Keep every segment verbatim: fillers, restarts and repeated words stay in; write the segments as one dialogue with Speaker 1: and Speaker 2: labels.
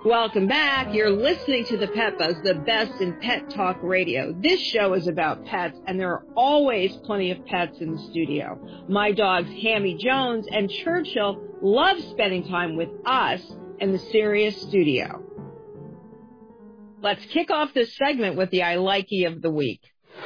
Speaker 1: Welcome back. You're listening to the Pet Buzz, the best in pet talk radio. This show is about pets, and there are always plenty of pets in the studio. My dogs, Hammy Jones and Churchill, love spending time with us in the Sirius studio. Let's kick off this segment with the I Likey of the week.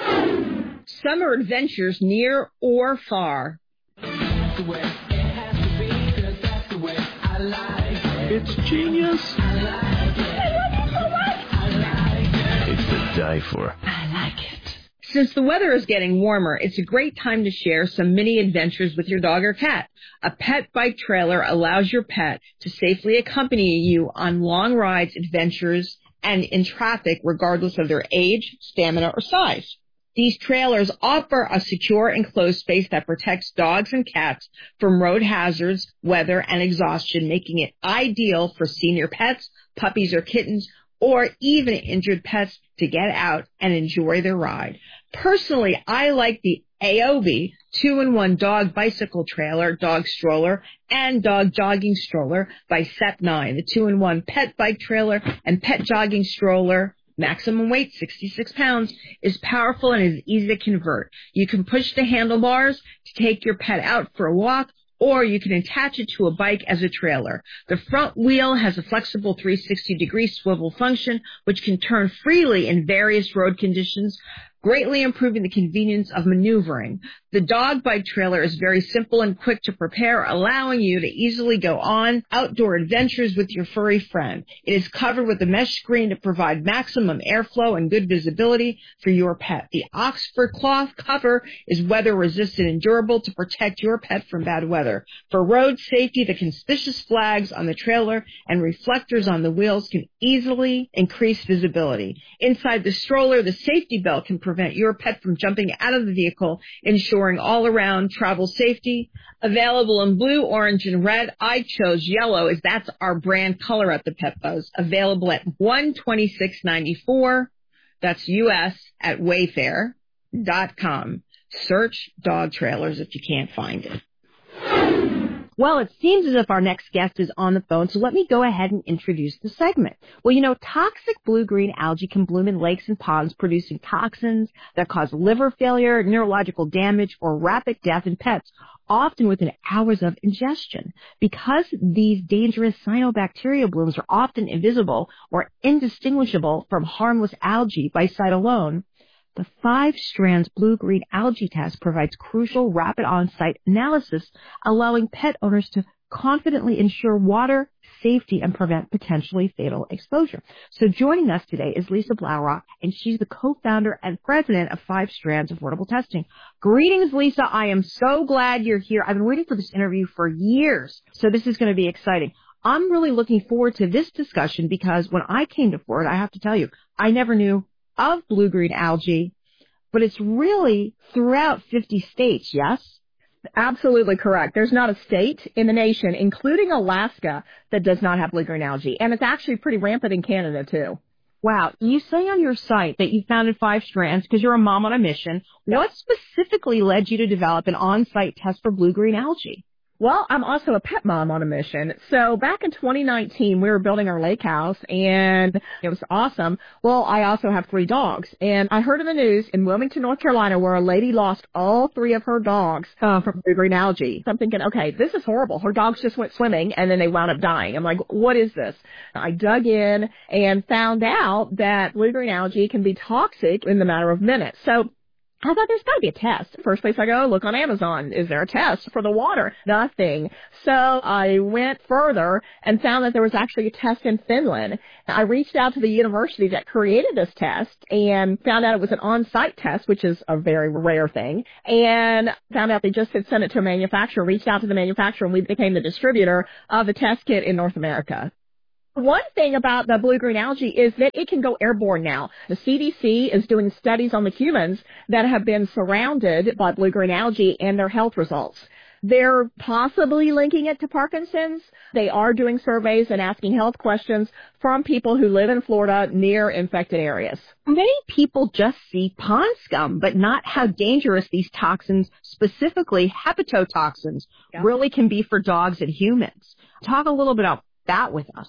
Speaker 1: Summer adventures near or far.
Speaker 2: That's the way it has to be, 'cause that's the way I like it.
Speaker 3: It's genius.
Speaker 2: I like it. I love it so much. I like it.
Speaker 3: It's to die for.
Speaker 2: I like it.
Speaker 1: Since the weather is getting warmer, it's a great time to share some mini adventures with your dog or cat. A pet bike trailer allows your pet to safely accompany you on long rides, adventures, and in traffic, regardless of their age, stamina, or size. These trailers offer a secure enclosed space that protects dogs and cats from road hazards, weather, and exhaustion, making it ideal for senior pets, puppies or kittens, or even injured pets to get out and enjoy their ride. Personally, I like the Aobi two in one dog bicycle trailer, dog stroller, and dog jogging stroller by Sep nine. The two in one pet bike trailer and pet jogging stroller, maximum weight sixty-six pounds, is powerful and is easy to convert. You can push the handlebars to take your pet out for a walk, or you can attach it to a bike as a trailer. The front wheel has a flexible three hundred sixty degree swivel function, which can turn freely in various road conditions, greatly improving the convenience of maneuvering. The dog bike trailer is very simple and quick to prepare, allowing you to easily go on outdoor adventures with your furry friend. It is covered with a mesh screen to provide maximum airflow and good visibility for your pet. The Oxford cloth cover is weather-resistant and durable to protect your pet from bad weather. For road safety, the conspicuous flags on the trailer and reflectors on the wheels can easily increase visibility. Inside the stroller, the safety belt can prevent your pet from jumping out of the vehicle, ensuring all-around travel safety. Available in blue, orange, and red. I chose yellow as that's our brand color at the Pet Buzz. Available at one hundred twenty-six dollars and ninety-four cents. That's U S at wayfair dot com. Search dog trailers if you can't find it. Well, it seems as if our next guest is on the phone, so let me go ahead and introduce the segment. Well, you know, toxic blue-green algae can bloom in lakes and ponds, producing toxins that cause liver failure, neurological damage, or rapid death in pets, often within hours of ingestion. Because these dangerous cyanobacteria blooms are often invisible or indistinguishable from harmless algae by sight alone, the Five Strands Blue-Green Algae Test provides crucial rapid on-site analysis, allowing pet owners to confidently ensure water safety and prevent potentially fatal exposure. So joining us today is Lisa Blaurock, and she's the co-founder and president of Five Strands Affordable Testing. Greetings, Lisa. I am so glad you're here. I've been waiting for this interview for years, so this is going to be exciting. I'm really looking forward to this discussion because when I came to Florida, I have to tell you, I never knew of blue-green algae, but it's really throughout fifty states, yes?
Speaker 4: Absolutely correct. There's not a state in the nation, including Alaska, that does not have blue-green algae, and it's actually pretty rampant in Canada, too.
Speaker 1: Wow. You say on your site that you founded Five Strands because you're a mom on a mission.
Speaker 4: Yep.
Speaker 1: What specifically led you to develop an on-site test for blue-green algae?
Speaker 4: Well, I'm also a pet mom on a mission. So back in twenty nineteen, we were building our lake house, and it was awesome. Well, I also have three dogs, and I heard in the news in Wilmington, North Carolina, where a lady lost all three of her dogs uh, from blue-green algae. So I'm thinking, okay, this is horrible. Her dogs just went swimming, and then they wound up dying. I'm like, what is this? I dug in and found out that blue-green algae can be toxic in the matter of minutes. So I thought there's got to be a test. First place I go, look on Amazon. Is there a test for the water? Nothing. So I went further and found that there was actually a test in Finland. I reached out to the university that created this test and found out it was an on-site test, which is a very rare thing, and found out they just had sent it to a manufacturer, reached out to the manufacturer, and we became the distributor of the test kit in North America. One thing about the blue-green algae is that it can go airborne now. The C D C is doing studies on the humans that have been surrounded by blue-green algae and their health results. They're possibly linking it to Parkinson's. They are doing surveys and asking health questions from people who live in Florida near infected areas.
Speaker 1: Many people just see pond scum, but not how dangerous these toxins, specifically hepatotoxins,
Speaker 4: Yeah.
Speaker 1: really can be for dogs and humans. Talk a little bit about that with us.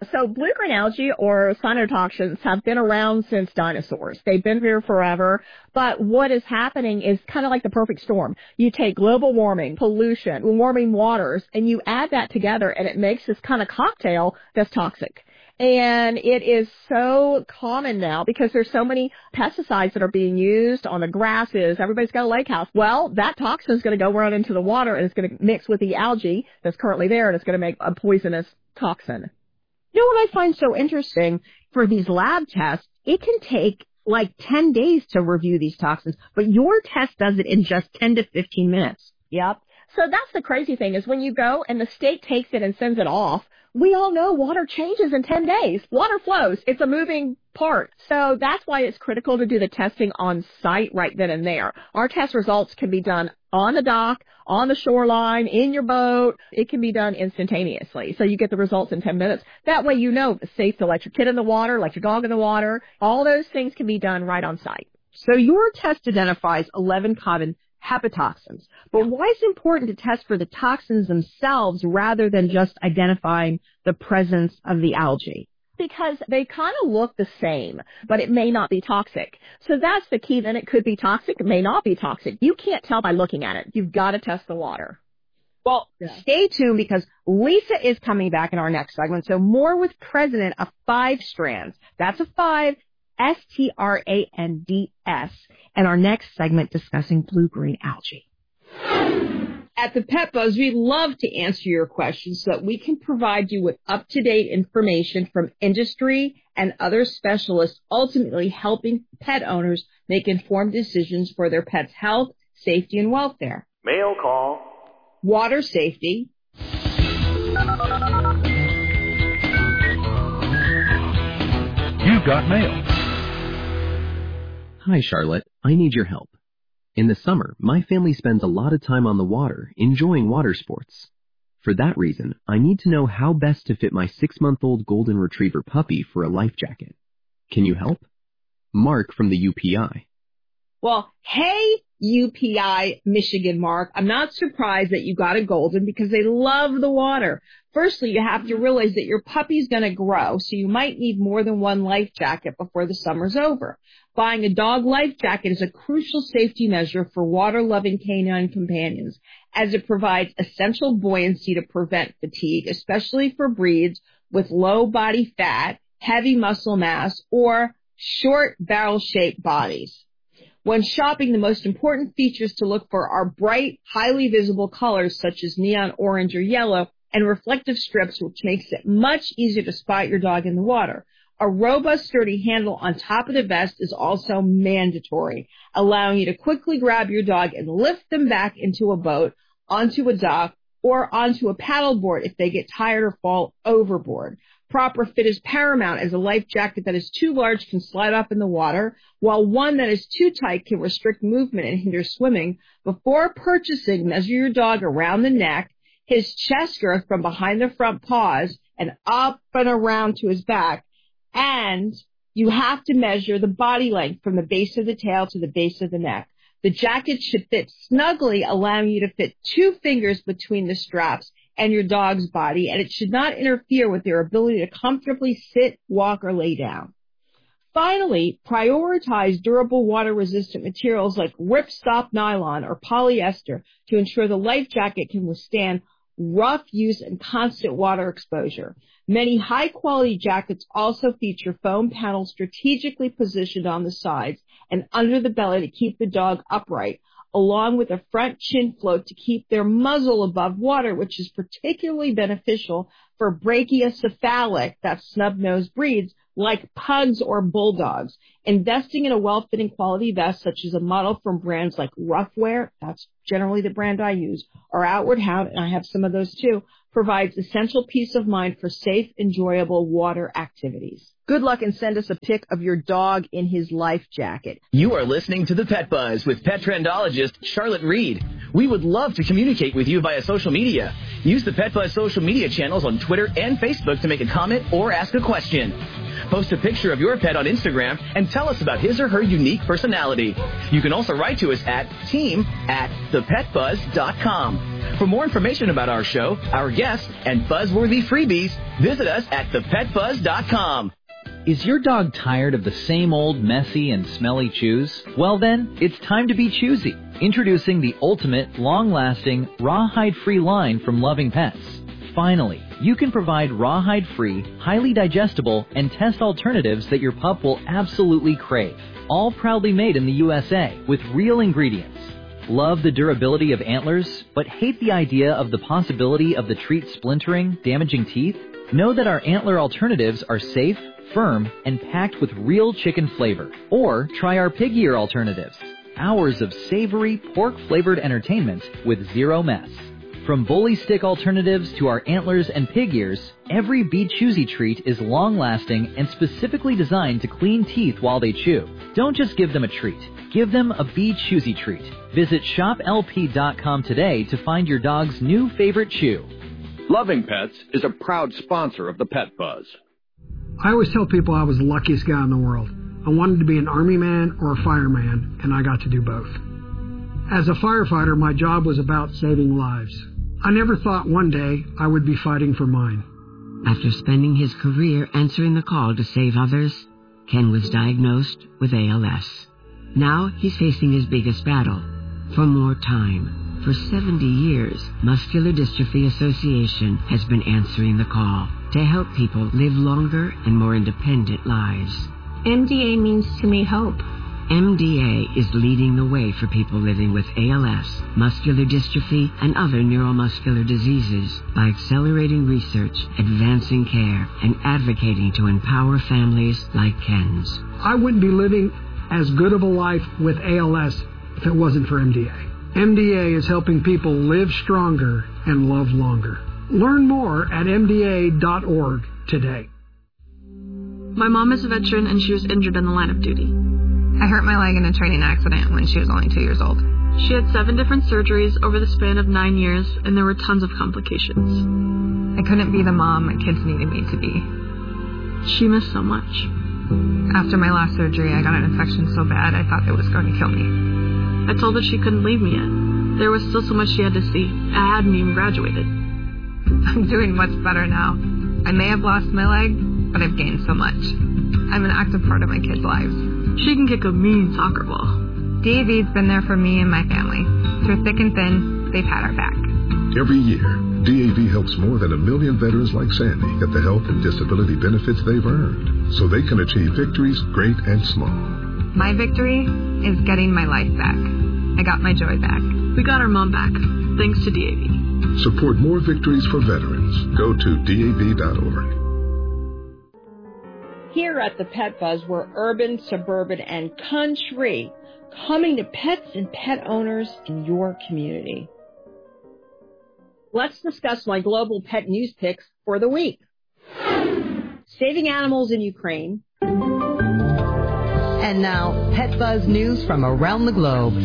Speaker 4: So blue-green algae or cyanotoxins have been around since dinosaurs. They've been here forever. But what is happening is kind of like the perfect storm. You take global warming, pollution, warming waters, and you add that together, and it makes this kind of cocktail that's toxic. And it is so common now because there's so many pesticides that are being used on the grasses. Everybody's got a lake house. Well, that toxin is going to go right into the water, and it's going to mix with the algae that's currently there, and it's going to make a poisonous toxin.
Speaker 1: You know what I find so interesting? For these lab tests, it can take like ten days to review these toxins, but your test does it in just ten to fifteen minutes.
Speaker 4: Yep. So that's the crazy thing is when you go and the state takes it and sends it off, we all know water changes in ten days. Water flows. It's a moving part. So that's why it's critical to do the testing on site right then and there. Our test results can be done on the dock, on the shoreline, in your boat. It can be done instantaneously. So you get the results in ten minutes. That way you know it's safe to let your kid in the water, let your dog in the water. All those things can be done right on site.
Speaker 1: So your test identifies eleven common hepatotoxins. But why is it important to test for the toxins themselves rather than just identifying the presence of the algae?
Speaker 4: Because they kind of look the same, but it may not be toxic. So that's the key. Then it could be toxic. It may not be toxic. You can't tell by looking at it. You've got to test the water.
Speaker 1: Well, yeah. Stay tuned because Lisa is coming back in our next segment. So more with President of Five Strands. That's a five, S T R A N D S. And our next segment discussing blue-green algae. At the Pet Buzz, we love to answer your questions so that we can provide you with up-to-date information from industry and other specialists, ultimately helping pet owners make informed decisions for their pet's health, safety, and welfare.
Speaker 3: Mail call.
Speaker 1: Water safety.
Speaker 5: You've got mail.
Speaker 6: Hi, Charlotte. I need your help. In the summer, my family spends a lot of time on the water, enjoying water sports. For that reason, I need to know how best to fit my six-month-old golden retriever puppy for a life jacket. Can you help? Mark from the U P I.
Speaker 1: Well, hey, U P I, Michigan, Mark. I'm not surprised that you got a golden because they love the water. Firstly, you have to realize that your puppy's going to grow, so you might need more than one life jacket before the summer's over. Buying a dog life jacket is a crucial safety measure for water-loving canine companions, as it provides essential buoyancy to prevent fatigue, especially for breeds with low body fat, heavy muscle mass, or short barrel-shaped bodies. When shopping, the most important features to look for are bright, highly visible colors such as neon orange or yellow, and reflective strips, which makes it much easier to spot your dog in the water. A robust, sturdy handle on top of the vest is also mandatory, allowing you to quickly grab your dog and lift them back into a boat, onto a dock, or onto a paddleboard if they get tired or fall overboard. Proper fit is paramount, as a life jacket that is too large can slide off in the water, while one that is too tight can restrict movement and hinder swimming. Before purchasing, measure your dog around the neck, his chest girth from behind the front paws, and up and around to his back. And you have to measure the body length from the base of the tail to the base of the neck. The jacket should fit snugly, allowing you to fit two fingers between the straps and your dog's body, and it should not interfere with their ability to comfortably sit, walk, or lay down. Finally, prioritize durable water-resistant materials like ripstop nylon or polyester to ensure the life jacket can withstand rough use and constant water exposure. Many high-quality jackets also feature foam panels strategically positioned on the sides and under the belly to keep the dog upright, along with a front chin float to keep their muzzle above water, which is particularly beneficial for brachiocephalic, that's snub-nosed breeds, like pugs or bulldogs. Investing in a well-fitting quality vest, such as a model from brands like Roughwear, that's generally the brand I use, or Outward Hound, and I have some of those too, provides essential peace of mind for safe, enjoyable water activities. Good luck and send us a pic of your dog in his life jacket.
Speaker 7: You are listening to The Pet Buzz with pet trendologist Charlotte Reed. We would love to communicate with you via social media. Use the Pet Buzz social media channels on Twitter and Facebook to make a comment or ask a question. Post a picture of your pet on Instagram and tell us about his or her unique personality. You can also write to us at team at the pet buzz dot com. For more information about our show, our guests, and buzzworthy freebies, visit us at the pet buzz dot com.
Speaker 3: Is your dog tired of the same old messy and smelly chews? Well then, it's time to be choosy. Introducing the ultimate, long-lasting, rawhide-free line from Loving Pets. Finally, you can provide rawhide-free, highly digestible, and test alternatives that your pup will absolutely crave. All proudly made in the U S A with real ingredients. Love the durability of antlers, but hate the idea of the possibility of the treat splintering, damaging teeth? Know that our antler alternatives are safe, firm, and packed with real chicken flavor. Or try our pig ear alternatives. Hours of savory, pork-flavored entertainment with zero mess. From bully stick alternatives to our antlers and pig ears, every Be Choosy treat is long-lasting and specifically designed to clean teeth while they chew. Don't just give them a treat. Give them a Be Choosy treat. Visit shop L P dot com today to find your dog's new favorite chew.
Speaker 5: Loving Pets is a proud sponsor of the Pet Buzz.
Speaker 8: I always tell people I was the luckiest guy in the world. I wanted to be an army man or a fireman, and I got to do both. As a firefighter, my job was about saving lives. I never thought one day I would be fighting for mine.
Speaker 9: After spending his career answering the call to save others, Ken was diagnosed with A L S. Now he's facing his biggest battle, for more time. For seventy years, Muscular Dystrophy Association has been answering the call to help people live longer and more independent lives.
Speaker 10: M D A means to me hope.
Speaker 9: M D A is leading the way for people living with A L S, muscular dystrophy, and other neuromuscular diseases by accelerating research, advancing care, and advocating to empower families like Ken's.
Speaker 8: I wouldn't be living as good of a life with A L S if it wasn't for M D A. M D A is helping people live stronger and love longer. Learn more at M D A dot org today.
Speaker 11: My mom is a veteran and she was injured in the line of duty.
Speaker 10: I hurt my leg in a training accident when she was only two years old.
Speaker 11: She had seven different surgeries over the span of nine years, and there were tons of complications.
Speaker 10: I couldn't be the mom my kids needed me to be.
Speaker 11: She missed so much.
Speaker 10: After my last surgery, I got an infection so bad I thought it was going to kill me.
Speaker 11: I told her she couldn't leave me yet. There was still so much she had to see. I hadn't even graduated.
Speaker 10: I'm doing much better now. I may have lost my leg, but I've gained so much. I'm an active part of my kids' lives.
Speaker 11: She can kick a mean soccer ball.
Speaker 10: D A V's been there for me and my family. Through thick and thin, they've had our back.
Speaker 12: Every year, D A V helps more than a million veterans like Sandy get the health and disability benefits they've earned, so they can achieve victories great and small.
Speaker 10: My victory is getting my life back. I got my joy back.
Speaker 11: We got our mom back, thanks to D A V.
Speaker 12: Support more victories for veterans. Go to D A V dot org.
Speaker 1: Here at the Pet Buzz, we're urban, suburban, and country, coming to pets and pet owners in your community. Let's discuss my global pet news picks for the week. Saving animals in Ukraine.
Speaker 13: And now, Pet Buzz news from around the globe.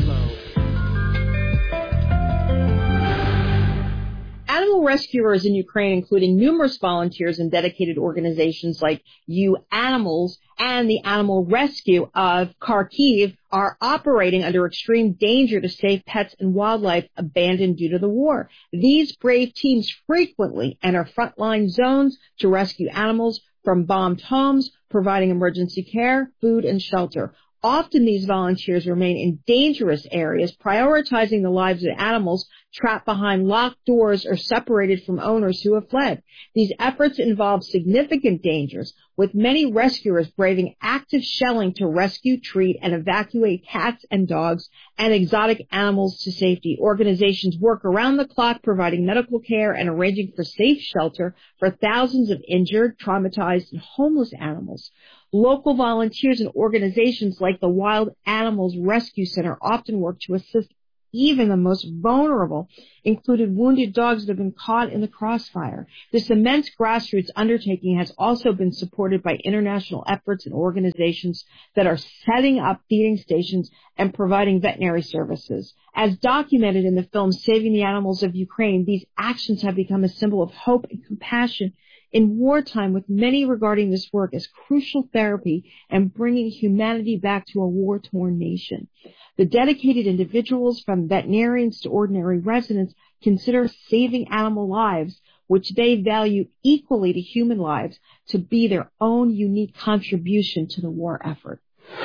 Speaker 1: Animal rescuers in Ukraine, including numerous volunteers and dedicated organizations like You Animals and the Animal Rescue of Kharkiv, are operating under extreme danger to save pets and wildlife abandoned due to the war. These brave teams frequently enter frontline zones to rescue animals from bombed homes, providing emergency care, food, and shelter. Often these volunteers remain in dangerous areas, prioritizing the lives of animals trapped behind locked doors or separated from owners who have fled. These efforts involve significant dangers, with many rescuers braving active shelling to rescue, treat, and evacuate cats and dogs and exotic animals to safety. Organizations work around the clock, providing medical care and arranging for safe shelter for thousands of injured, traumatized, and homeless animals. Local volunteers and organizations like the Wild Animals Rescue Center often work to assist even the most vulnerable, including wounded dogs that have been caught in the crossfire. This immense grassroots undertaking has also been supported by international efforts and organizations that are setting up feeding stations and providing veterinary services. As documented in the film Saving the Animals of Ukraine, these actions have become a symbol of hope and compassion in wartime, with many regarding this work as crucial therapy and bringing humanity back to a war-torn nation. The dedicated individuals, from veterinarians to ordinary residents, consider saving animal lives, which they value equally to human lives, to be their own unique contribution to the war effort.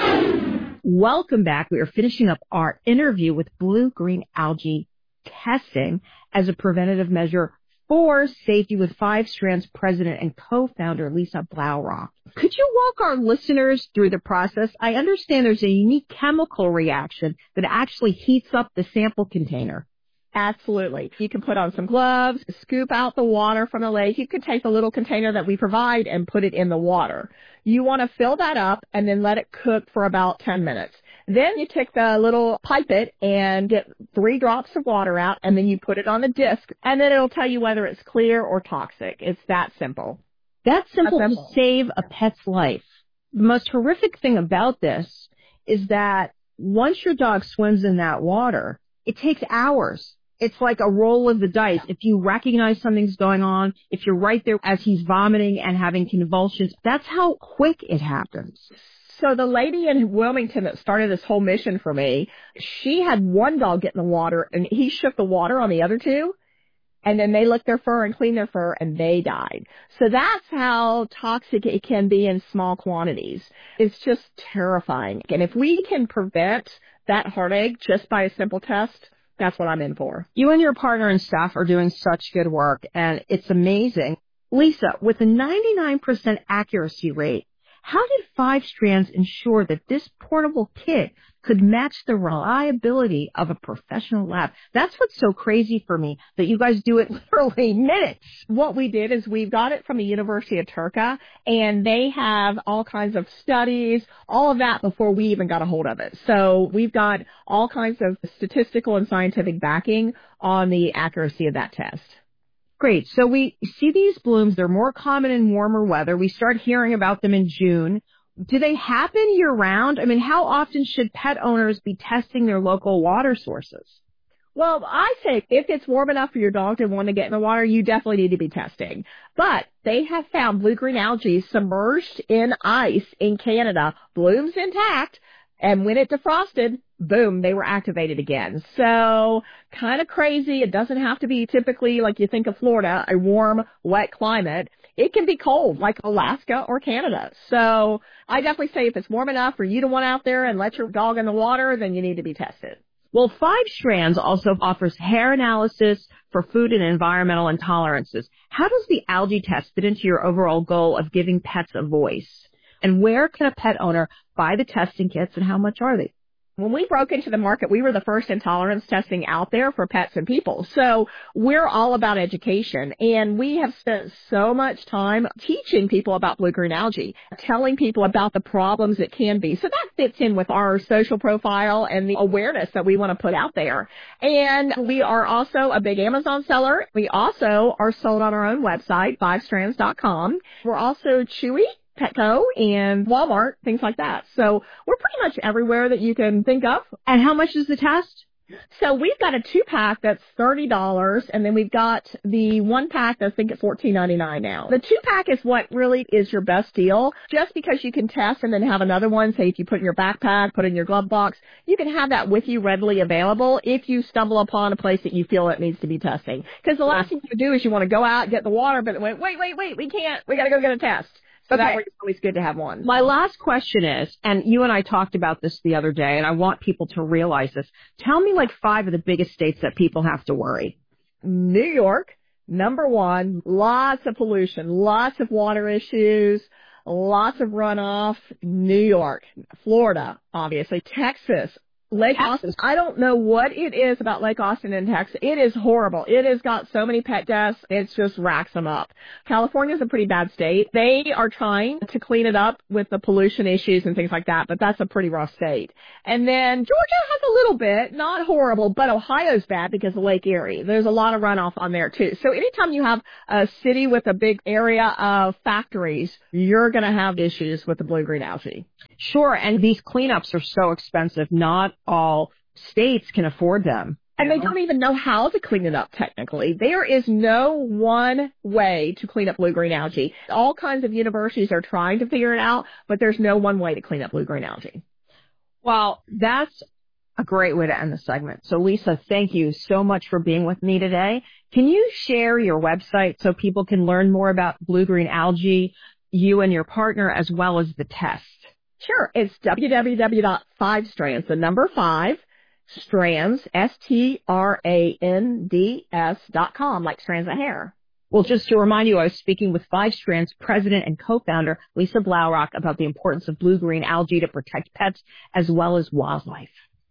Speaker 1: Welcome back. We are finishing up our interview with blue-green algae testing as a preventative measure for safety with Five Strands president and co-founder Lisa Blaurock. Could you walk our listeners through the process? I understand there's a unique chemical reaction that actually heats up the sample container.
Speaker 4: Absolutely. You can put on some gloves, scoop out the water from the lake. You could take the little container that we provide and put it in the water. You want to fill that up and then let it cook for about ten minutes. Then you take the little pipette and get three drops of water out, and then you put it on the disc, and then it'll tell you whether it's clear or toxic. It's that simple.
Speaker 1: That's simple,
Speaker 4: That's simple.
Speaker 1: to save a pet's life. The most horrific thing about this is that once your dog swims in that water, it takes hours. It's like a roll of the dice. If you recognize something's going on, if you're right there as he's vomiting and having convulsions, that's how quick it happens.
Speaker 4: So the lady in Wilmington that started this whole mission for me, she had one dog get in the water, and he shook the water on the other two, and then they licked their fur and cleaned their fur, and they died. So that's how toxic it can be in small quantities. It's just terrifying. And if we can prevent that heartache just by a simple test, that's what I'm in for.
Speaker 1: You and your partner and staff are doing such good work, and it's amazing. Lisa, with a ninety-nine percent accuracy rate, how did Five Strands ensure that this portable kit could match the reliability of a professional lab? That's what's so crazy for me, that you guys do it literally minutes.
Speaker 4: What we did is we got it from the University of Turku, and they have all kinds of studies, all of that before we even got a hold of it. So we've got all kinds of statistical and scientific backing on the accuracy of that test.
Speaker 1: Great. So we see these blooms. They're more common in warmer weather. We start hearing about them in June. Do they happen year-round? I mean, how often should pet owners be testing their local water sources?
Speaker 4: Well, I think if it's warm enough for your dog to want to get in the water, you definitely need to be testing. But they have found blue-green algae submerged in ice in Canada, blooms intact, and when it defrosted, boom, they were activated again. So kind of crazy. It doesn't have to be typically like you think of Florida, a warm, wet climate. It can be cold like Alaska or Canada. So I definitely say if it's warm enough for you to want out there and let your dog in the water, then you need to be tested.
Speaker 1: Well, Five Strands also offers hair analysis for food and environmental intolerances. How does the algae test fit into your overall goal of giving pets a voice? And where can a pet owner buy the testing kits, and how much are they?
Speaker 4: When we broke into the market, we were the first intolerance testing out there for pets and people. So we're all about education, and we have spent so much time teaching people about blue-green algae, telling people about the problems it can be. So that fits in with our social profile and the awareness that we want to put out there. And we are also a big Amazon seller. We also are sold on our own website, five strands dot com. We're also Chewy, Petco, and Walmart, things like that. So we're pretty much everywhere that you can think of.
Speaker 1: And how much is the test?
Speaker 4: So we've got a two-pack that's thirty dollars, and then we've got the one-pack that's I think at fourteen ninety-nine now. The two-pack is what really is your best deal, just because you can test and then have another one. Say if you put in your backpack, put in your glove box, you can have that with you readily available if you stumble upon a place that you feel it needs to be testing. Because the last thing you do is you want to go out, get the water, but wait, wait, wait, wait, we can't. We got to go get a test. So
Speaker 1: Okay.
Speaker 4: that way it's always good to have one.
Speaker 1: My last question is, and you and I talked about this the other day, and I want people to realize this. Tell me like five of the biggest states that people have to worry.
Speaker 4: New York, number one, lots of pollution, lots of water issues, lots of runoff. New York, Florida, obviously, Texas, Lake Austin. I don't know what it is about Lake Austin and Texas. It is horrible. It has got so many pet deaths. It just racks them up. California is a pretty bad state. They are trying to clean it up with the pollution issues and things like that, but that's a pretty rough state. And then Georgia has a little bit, not horrible, but Ohio's bad because of Lake Erie. There's a lot of runoff on there too. So anytime you have a city with a big area of factories, you're going to have issues with the blue-green algae.
Speaker 1: Sure, and these cleanups are so expensive. Not all states can afford them.
Speaker 4: And they don't even know how to clean it up technically. There is no one way to clean up blue-green algae. All kinds of universities are trying to figure it out, but there's no one way to clean up blue-green algae.
Speaker 1: Well, that's
Speaker 4: A great way to end the segment. So, Lisa, thank you so much for being with me today. Can you share your website so people can learn more about blue-green algae, you and your partner, as well as the test? Sure. It's w w w dot five strands, the number five, strands, S T R A N D S dot com, like strands of hair. Well, just to remind you, I was speaking with Five Strands president and co-founder Lisa Blaurock about the importance of blue-green algae to protect pets as well as wildlife.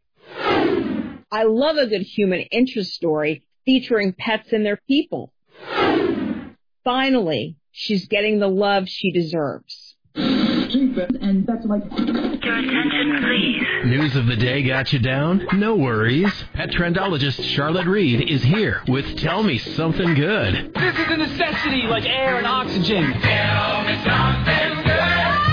Speaker 4: I love a good human interest story featuring pets and their people. Finally, she's getting the love she deserves.
Speaker 2: And that's like... Your attention, please.
Speaker 14: News of the day got you down? No worries. Pet trendologist Charlotte Reed is here with Tell Me Something Good.
Speaker 2: This is a necessity like air and oxygen. Tell me something good.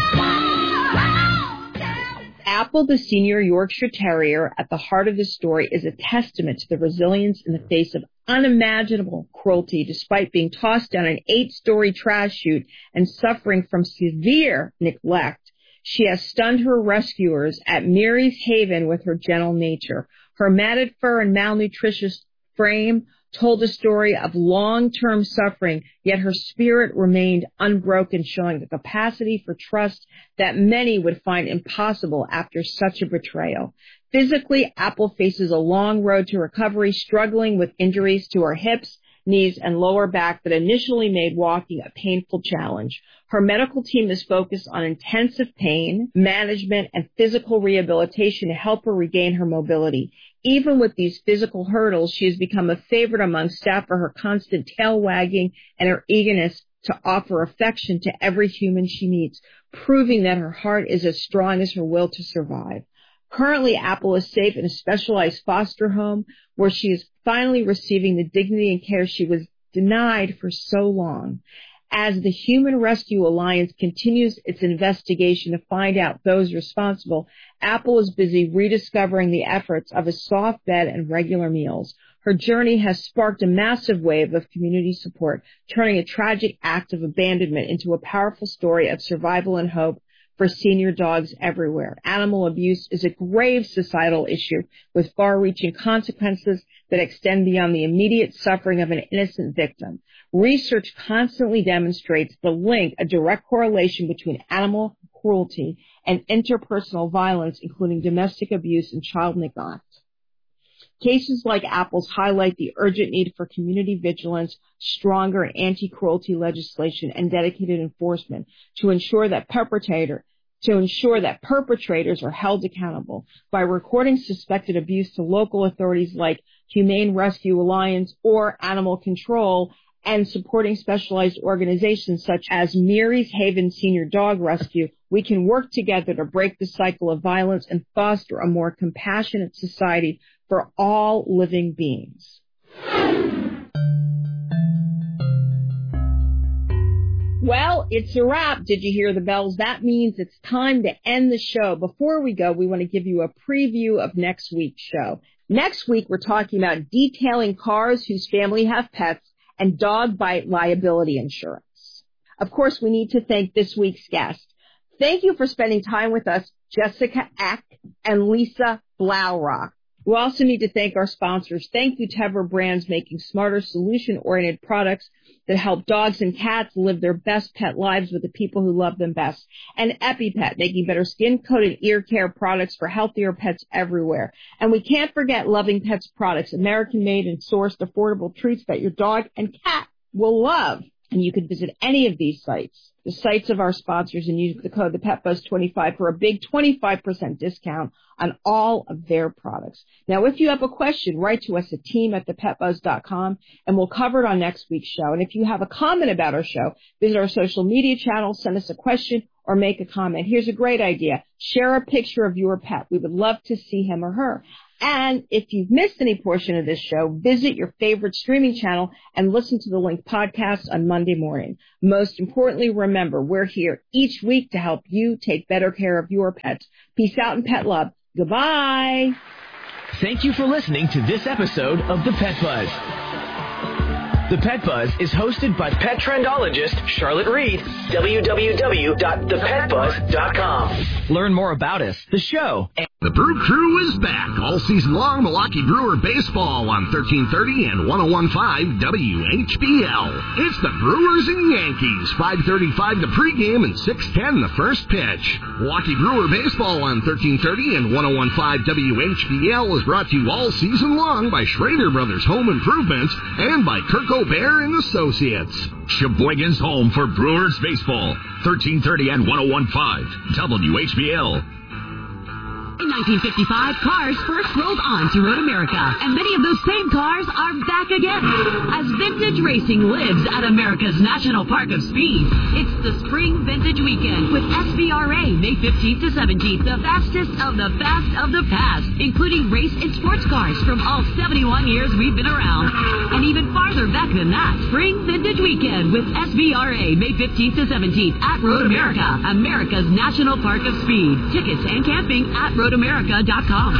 Speaker 1: Apple, the senior Yorkshire Terrier, at the heart of this story is a testament to the resilience in the face of unimaginable cruelty, despite being tossed down an eight-story trash chute and suffering from severe neglect. She has stunned her rescuers at Mary's Haven with her gentle nature. Her matted fur and malnutritious frame told a story of long-term suffering, yet her spirit remained unbroken, showing the capacity for trust that many would find impossible after such a betrayal. Physically, Apple faces a long road to recovery, struggling with injuries to her hips, knees, and lower back that initially made walking a painful challenge. Her medical team is focused on intensive pain management and physical rehabilitation to help her regain her mobility. Even with these physical hurdles, she has become a favorite among staff for her constant tail wagging and her eagerness to offer affection to every human she meets, proving that her heart is as strong as her will to survive. Currently, Apple is safe in a specialized foster home where she is finally receiving the dignity and care she was denied for so long. As the Human Rescue Alliance continues its investigation to find out those responsible, Apple is busy rediscovering the efforts of a soft bed and regular meals. Her journey has sparked a massive wave of community support, turning a tragic act of abandonment into a powerful story of survival and hope for senior dogs everywhere. Animal abuse is a grave societal issue with far-reaching consequences that extend beyond the immediate suffering of an innocent victim. Research constantly demonstrates the link, a direct correlation between animal cruelty and interpersonal violence, including domestic abuse and child neglect. Cases like Apple's highlight the urgent need for community vigilance, stronger anti-cruelty legislation, and dedicated enforcement to ensure that perpetrator to ensure that perpetrators are held accountable. By recording suspected abuse to local authorities like Humane Rescue Alliance or Animal Control, and supporting specialized organizations such as Mary's Haven Senior Dog Rescue, we can work together to break the cycle of violence and foster a more compassionate society for all living beings. Well, it's a wrap. Did you hear the bells? That means it's time to end the show. Before we go, we want to give you a preview of next week's show. Next week, we're talking about detailing cars whose family have pets and dog bite liability insurance. Of course, we need to thank this week's guest. Thank you for spending time with us, Jessica Eck and Lisa Blaurock. We also need to thank our sponsors. Thank you, Tevra Brands, making smarter, solution-oriented products that help dogs and cats live their best pet lives with the people who love them best. And EpiPet, making better skin-coated ear care products for healthier pets everywhere. And we can't forget Loving Pets products, American-made and sourced affordable treats that your dog and cat will love. And you can visit any of these sites, the sites of our sponsors, and use the code the Pet Buzz twenty-five for a big twenty-five percent discount on all of their products. Now, if you have a question, write to us at team at the pet buzz dot com, and we'll cover it on next week's show. And if you have a comment about our show, visit our social media channels, send us a question, or make a comment. Here's a great idea. Share a picture of your pet. We would love to see him or her. And if you've missed any portion of this show, visit your favorite streaming channel and listen to the Link podcast on Monday morning. Most importantly, remember, we're here each week to help you take better care of your pets. Peace out and pet love. Goodbye.
Speaker 7: Thank you for listening to this episode of The Pet Buzz. The Pet Buzz is hosted by pet trendologist Charlotte Reed. w w w dot the pet buzz dot com. Learn more about us, the show, and
Speaker 15: The Brew Crew is back all season long. Milwaukee Brewer baseball on thirteen thirty and one oh one point five W H B L. It's the Brewers and Yankees, five thirty-five the pregame and six ten the first pitch. Milwaukee Brewer baseball on thirteen thirty and one oh one point five W H B L is brought to you all season long by Schrader Brothers Home Improvements and by Kirk O'Bear and Associates.
Speaker 16: Sheboygan's home for Brewers baseball, thirteen thirty and one oh one point five W H B L.
Speaker 17: In nineteen fifty-five, cars first rolled on to Road America, and many of those same cars are back again as vintage racing lives at America's National Park of Speed. It's the Spring Vintage Weekend with S V R A May fifteenth to seventeenth, the fastest of the fast of the past, including race and sports cars from all seventy-one years we've been around. And even farther back than that, Spring Vintage Weekend with S V R A May fifteenth to seventeenth at Road America, America's National Park of Speed. Tickets and camping at road america dot com.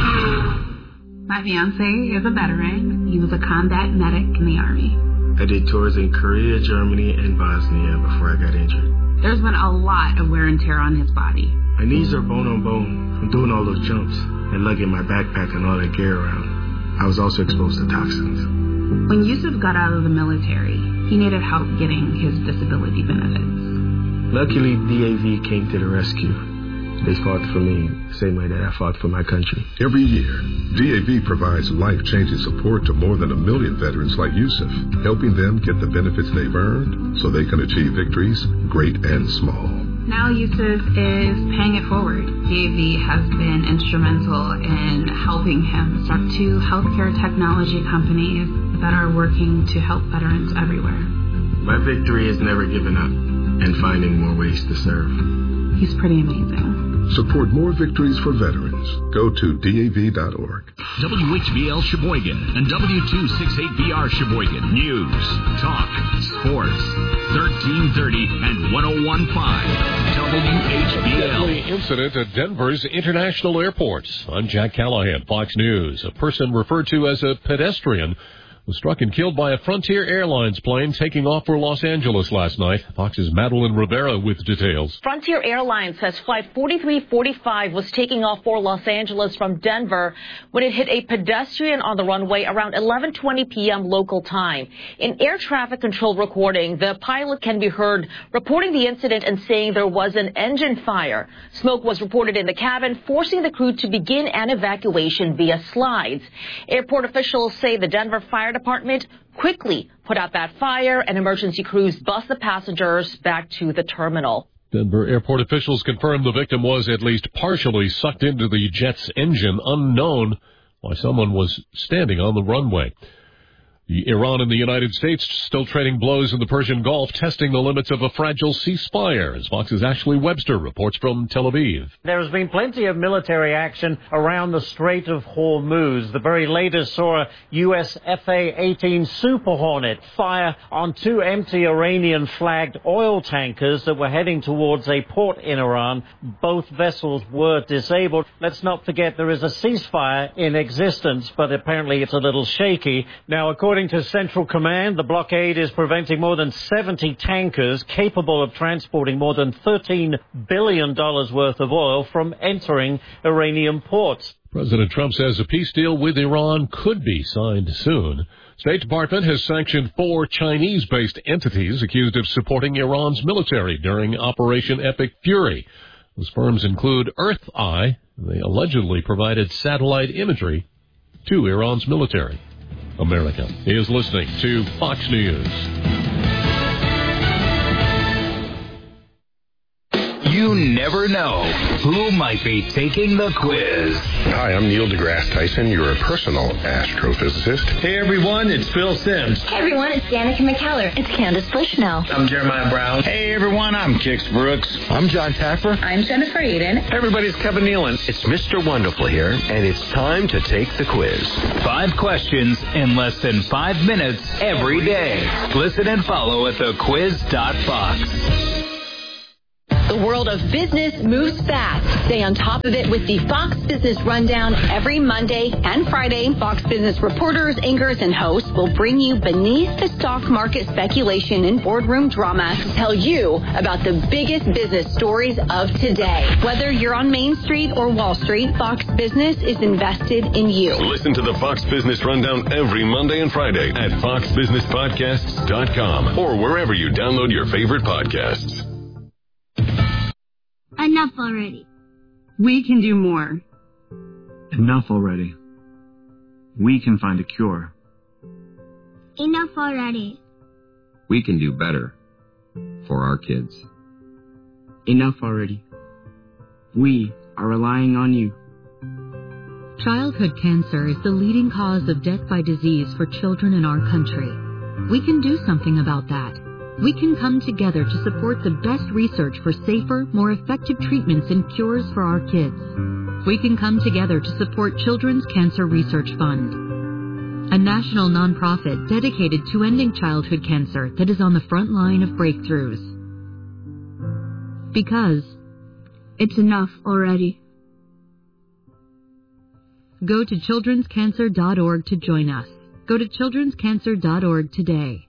Speaker 18: My fiancé is a veteran. He was a combat medic in the Army.
Speaker 19: I did tours in Korea, Germany, and Bosnia before I got injured.
Speaker 18: There's been a lot of wear and tear on his body.
Speaker 19: My knees are bone on bone from doing all those jumps and lugging my backpack and all that gear around. I was also exposed to toxins.
Speaker 18: When Yusuf got out of the military, he needed help getting his disability benefits.
Speaker 19: Luckily, D A V came to the rescue. They fought for me the same way that I fought for my country.
Speaker 12: Every year, D A V provides life-changing support to more than a million veterans like Yusuf, helping them get the benefits they've earned so they can achieve victories, great and small.
Speaker 18: Now Yusuf is paying it forward. D A V has been instrumental in helping him start two healthcare technology companies that are working to help veterans everywhere.
Speaker 19: My victory is never giving up and finding more ways to serve.
Speaker 18: He's pretty amazing.
Speaker 12: Support more victories for veterans. Go to D A V dot org.
Speaker 16: W H B L Sheboygan and W two sixty-eight B R Sheboygan. News, talk, sports. thirteen thirty and one oh one point five W H B L.
Speaker 20: Deadly incident at Denver's International Airport. I'm Jack Callahan, Fox News. A person referred to as a pedestrian was struck and killed by a Frontier Airlines plane taking off for Los Angeles last night. Fox's Madeline Rivera with details.
Speaker 21: Frontier Airlines says Flight forty-three forty-five was taking off for Los Angeles from Denver when it hit a pedestrian on the runway around eleven twenty p.m. local time. In air traffic control recording, the pilot can be heard reporting the incident and saying there was an engine fire. Smoke was reported in the cabin, forcing the crew to begin an evacuation via slides. Airport officials say the Denver Fire Department quickly put out that fire, and emergency crews bus the passengers back to the terminal.
Speaker 20: Denver airport officials confirmed the victim was at least partially sucked into the jet's engine, unknown why someone was standing on the runway. Iran and the United States still trading blows in the Persian Gulf, testing the limits of a fragile ceasefire, as Fox's Ashley Webster reports from Tel Aviv.
Speaker 22: There has been plenty of military action around the Strait of Hormuz. The very latest saw a U S F A eighteen Super Hornet fire on two empty Iranian-flagged oil tankers that were heading towards a port in Iran. Both vessels were disabled. Let's not forget there is a ceasefire in existence, but apparently it's a little shaky. Now, according to Central Command, the blockade is preventing more than seventy tankers capable of transporting more than thirteen billion dollars worth of oil from entering Iranian ports.
Speaker 20: President Trump says a peace deal with Iran could be signed soon. State Department has sanctioned four Chinese-based entities accused of supporting Iran's military during Operation Epic Fury. Those firms include Earth Eye. They allegedly provided satellite imagery to Iran's military. America is listening to Fox News.
Speaker 16: You never know who might be taking the quiz.
Speaker 23: Hi, I'm Neil deGrasse Tyson, your personal astrophysicist.
Speaker 24: Hey everyone, it's Phil Sims.
Speaker 25: Hey everyone, it's Danica McKellar. It's Candace Bushnell.
Speaker 24: I'm Jeremiah Brown.
Speaker 26: Hey everyone, I'm Kix Brooks.
Speaker 27: I'm John Taffer.
Speaker 25: I'm Jennifer Eden.
Speaker 24: Hey everybody, it's Kevin Nealon.
Speaker 28: It's Mister Wonderful here, and it's time to take the quiz.
Speaker 16: Five questions in less than five minutes every day. Listen and follow at the quiz dot fox.
Speaker 25: The world of business moves fast. Stay on top of it with the Fox Business Rundown every Monday and Friday. Fox Business reporters, anchors, and hosts will bring you beneath the stock market speculation and boardroom drama to tell you about the biggest business stories of today. Whether you're on Main Street or Wall Street, Fox Business is invested in you.
Speaker 3: Listen to the Fox Business Rundown every Monday and Friday at fox business podcasts dot com or wherever you download your favorite podcasts.
Speaker 5: Enough already.
Speaker 6: We can do more.
Speaker 8: Enough already. We can find a cure.
Speaker 5: Enough already.
Speaker 9: We can do better for our kids.
Speaker 8: Enough already. We are relying on you.
Speaker 10: Childhood cancer is the leading cause of death by disease for children in our country. We can do something about that. We can come together to support the best research for safer, more effective treatments and cures for our kids. We can come together to support Children's Cancer Research Fund, a national nonprofit dedicated to ending childhood cancer that is on the front line of breakthroughs. Because
Speaker 5: it's enough already.
Speaker 10: Go to children's cancer dot org to join us. Go to children's cancer dot org today.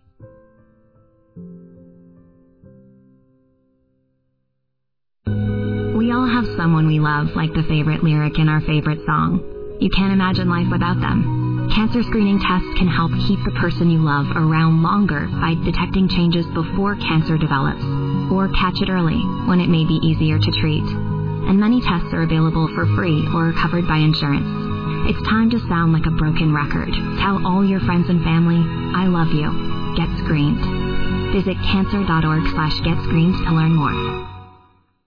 Speaker 11: We all have someone we love, like the favorite lyric in our favorite song. You can't imagine life without them. Cancer screening tests can help keep the person you love around longer by detecting changes before cancer develops, or catch it early when it may be easier to treat. And many tests are available for free or are covered by insurance. It's time to sound like a broken record. Tell all your friends and family, I love you. Get screened. Visit cancer dot org slash get screened to learn more.